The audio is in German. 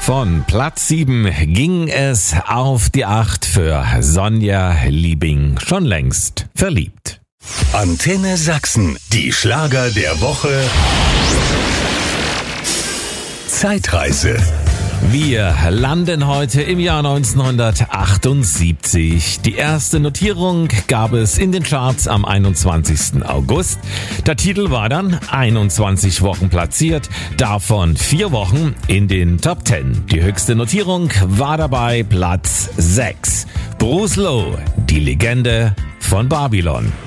Von Platz 7 ging es auf die 8 für Sonja Liebing, schon längst verliebt. Antenne Sachsen, die Schlager der Woche. Zeitreise. Wir landen heute im Jahr 1978. Die erste Notierung gab es in den Charts am 21. August. Der Titel war dann 21 Wochen platziert, davon 4 Wochen in den Top 10. Die höchste Notierung war dabei Platz 6. Bruce Lowe, die Legende von Babylon.